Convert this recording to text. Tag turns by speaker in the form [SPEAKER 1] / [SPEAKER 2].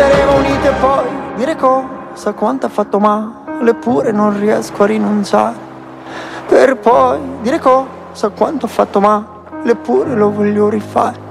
[SPEAKER 1] staremo unite e poi dire cosa quanto ha fatto male, eppure non riesco a rinunciare. Per poi dire cosa quanto ha fatto male, eppure lo voglio rifare.